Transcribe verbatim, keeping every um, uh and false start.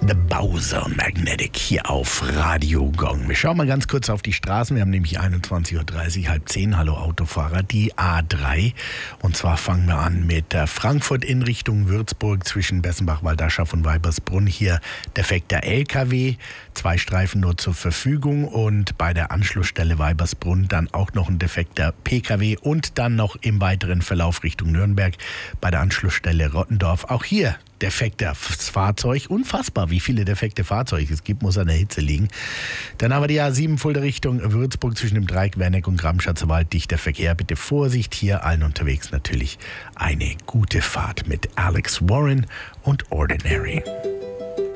The Bowser Magnetic hier auf Radio Gong. Wir schauen mal ganz kurz auf die Straßen. Wir haben nämlich einundzwanzig Uhr dreißig, halb zehn. Hallo Autofahrer, die A drei. Und zwar fangen wir an mit Frankfurt in Richtung Würzburg zwischen Bessenbach, Waldaschaf und Weibersbrunn. Hier defekter L K W, zwei Streifen nur zur Verfügung. Und bei der Anschlussstelle Weibersbrunn dann auch noch ein defekter P K W. Und dann noch im weiteren Verlauf Richtung Nürnberg bei der Anschlussstelle Rottendorf. Auch hier defektes Fahrzeug. Unfassbar, wie viele defekte Fahrzeuge es gibt, muss an der Hitze liegen. Dann haben wir die A sieben Fulda Richtung Würzburg zwischen dem Dreieck Werneck und Grabenschatzer-Wald. Dichter Verkehr, bitte Vorsicht. Hier allen unterwegs natürlich eine gute Fahrt mit Alex Warren und Ordinary.